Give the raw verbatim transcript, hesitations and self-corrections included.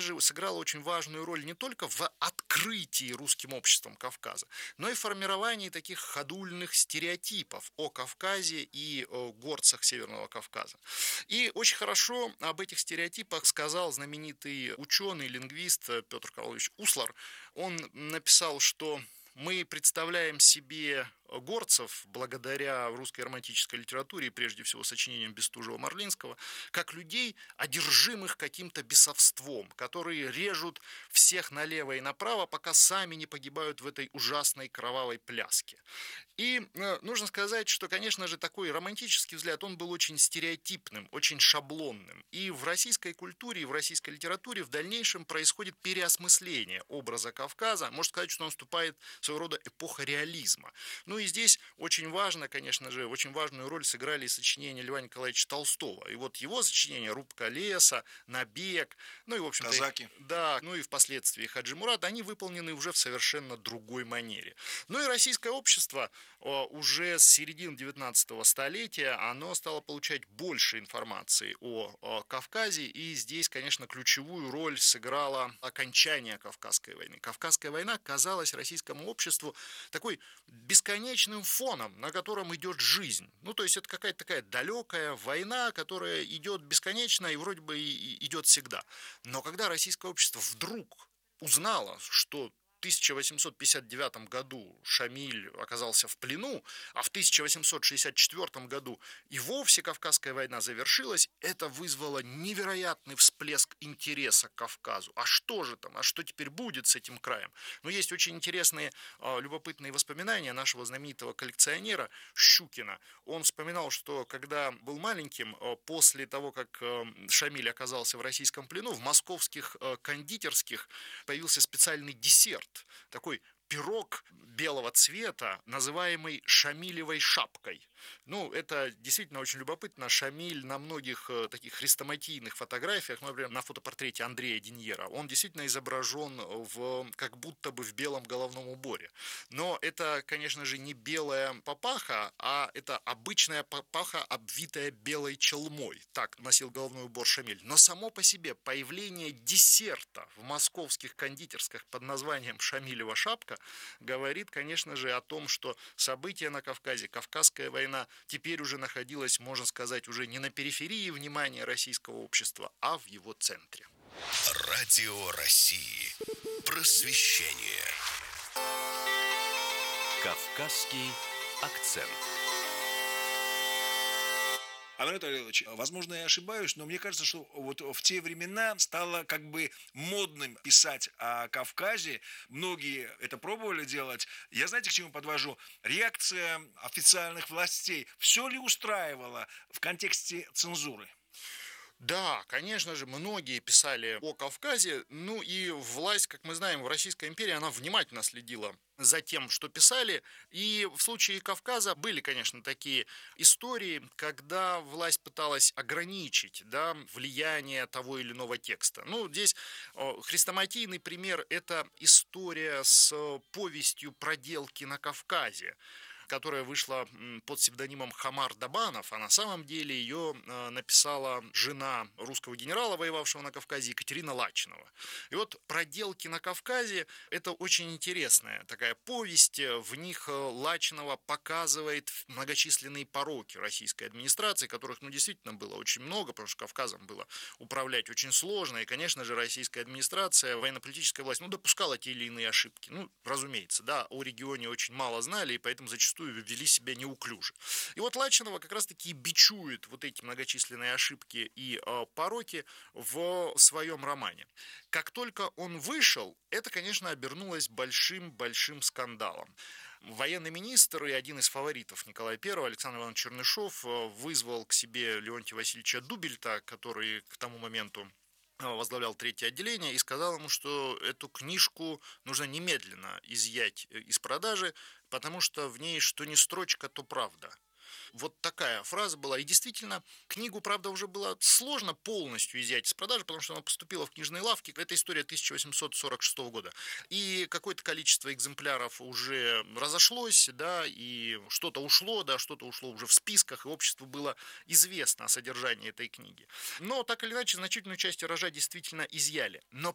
же, сыграла очень важную роль не только в открытии русским обществом Кавказа, но и в формировании таких ходульных стереотипов о Кавказе и о горцах Северного Кавказа. И очень хорошо об этих стереотипах сказал знаменитый ученый, лингвист Петр Карлович Услар. Он написал, что мы представляем себе горцев, благодаря русской романтической литературе и прежде всего сочинениям Бестужева-Марлинского, как людей, одержимых каким-то бесовством, которые режут всех налево и направо, пока сами не погибают в этой ужасной кровавой пляске. И э, нужно сказать, что, конечно же, такой романтический взгляд, он был очень стереотипным, очень шаблонным. И в российской культуре, и в российской литературе в дальнейшем происходит переосмысление образа Кавказа. Можно сказать, что наступает своего рода эпоха реализма. Ну и здесь очень важно, конечно же, очень важную роль сыграли сочинения Льва Николаевича Толстого. И вот его сочинения «Рубка леса», «Набег», ну и, в общем-то, «Казаки». Да, ну и впоследствии «Хаджи Мурат», они выполнены уже в совершенно другой манере. Ну и российское общество уже с середины девятнадцатого столетия, оно стало получать больше информации о, о Кавказе, и здесь, конечно, ключевую роль сыграло окончание Кавказской войны. Кавказская война казалась российскому обществу такой бесконечным фоном, на котором идет жизнь. Ну, то есть это какая-то такая далекая война, которая идет бесконечно и вроде бы и идет всегда. Но когда российское общество вдруг узнало, что в тысяча восемьсот пятьдесят девятом году Шамиль оказался в плену, а в тысяча восемьсот шестьдесят четвёртом году и вовсе Кавказская война завершилась, это вызвало невероятный всплеск интереса к Кавказу. А что же там? А что теперь будет с этим краем? Но есть очень интересные, любопытные воспоминания нашего знаменитого коллекционера Щукина. Он вспоминал, что когда был маленьким, после того, как Шамиль оказался в российском плену, в московских кондитерских появился специальный десерт, такой пирог белого цвета, называемый Шамилевой шапкой. Ну, это действительно очень любопытно. Шамиль на многих э, таких хрестоматийных фотографиях, ну, например, на фотопортрете Андрея Деньера, он действительно изображен в, как будто бы в белом головном уборе. Но это, конечно же, не белая папаха, а это обычная папаха, обвитая белой челмой. Так носил головной убор Шамиль. Но само по себе появление десерта в московских кондитерских под названием Шамилева шапка говорит, конечно же, о том, что события на Кавказе, Кавказская война теперь уже находилась, можно сказать, уже не на периферии внимания российского общества, а в его центре. Радио России. Просвещение. Кавказский акцент. Анатолий Ильич, возможно, я ошибаюсь, но мне кажется, что вот в те времена стало как бы модным писать о Кавказе. Многие это пробовали делать. Я, знаете, к чему подвожу? Реакция официальных властей. Все ли устраивало в контексте цензуры? Да, конечно же, многие писали о Кавказе, ну и власть, как мы знаем, в Российской империи, она внимательно следила за тем, что писали, и в случае Кавказа были, конечно, такие истории, когда власть пыталась ограничить, да, влияние того или иного текста. Ну, здесь хрестоматийный пример – это история с повестью «Проделки на Кавказе», которая вышла под псевдонимом Хамар Дабанов, а на самом деле ее написала жена русского генерала, воевавшего на Кавказе, Екатерина Лачинова. И вот «Проделки на Кавказе» – это очень интересная такая повесть. В них Лачинова показывает многочисленные пороки российской администрации, которых, ну, действительно было очень много, потому что Кавказом было управлять очень сложно. И, конечно же, российская администрация, военно-политическая власть, ну, допускала те или иные ошибки. Ну, разумеется, да, о регионе очень мало знали, и поэтому зачастую вели себя неуклюже. И вот Лачинова как раз-таки бичует вот эти многочисленные ошибки и э, пороки в своем романе. Как только он вышел, это, конечно, обернулось большим-большим скандалом. Военный министр и один из фаворитов Николая Первого, Александр Иванович Чернышов, вызвал к себе Леонтия Васильевича Дубельта, который к тому моменту возглавлял третье отделение, и сказал ему, что эту книжку нужно немедленно изъять из продажи, потому что в ней что ни строчка, то правда. Вот такая фраза была. И действительно, книгу, правда, уже было сложно полностью изъять из продажи, потому что она поступила в книжные лавки. Это история тысяча восемьсот сорок шестого года. И какое-то количество экземпляров уже разошлось, да, и что-то ушло, да, что-то ушло уже в списках, и обществу было известно о содержании этой книги. Но, так или иначе, значительную часть тиража действительно изъяли. Но